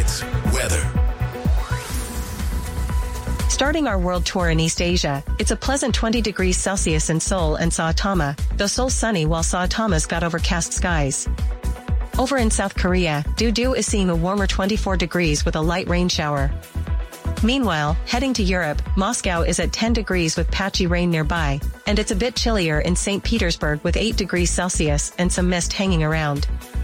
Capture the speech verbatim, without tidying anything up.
Tides weather. Starting our world tour in East Asia, it's a pleasant twenty degrees Celsius in Seoul and Saotama, though Seoul's sunny while Saotama's got overcast skies. Over in South Korea, Dudu is seeing a warmer twenty-four degrees with a light rain shower. Meanwhile, heading to Europe, Moscow is at ten degrees with patchy rain nearby, and it's a bit chillier in Saint Petersburg with eight degrees Celsius and some mist hanging around.